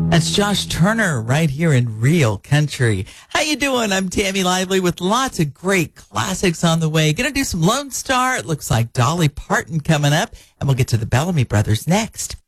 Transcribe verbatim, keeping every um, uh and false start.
That's Josh Turner right here in Real Country. How you doing? I'm Tammy Lively with lots of great classics on the way. Gonna do some Lone Star. It looks like Dolly Parton coming up, and we'll get to the Bellamy Brothers next.